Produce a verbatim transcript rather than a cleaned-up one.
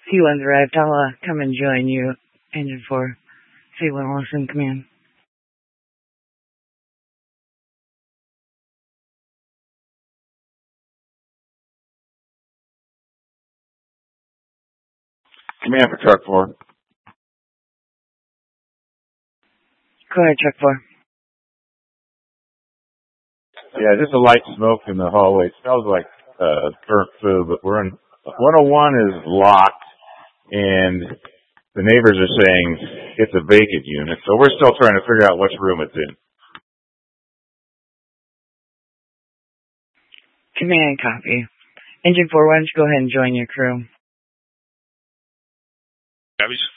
C one's arrived. I'll uh, come and join you. Engine four. C one Wilson, command. Command for truck four. Go ahead, truck four. Yeah, just a light smoke in the hallway. It smells like uh, burnt food, but we're in, one oh one is locked, and the neighbors are saying it's a vacant unit, so we're still trying to figure out which room it's in. Command, copy. Engine four, why don't you go ahead and join your crew? Copies.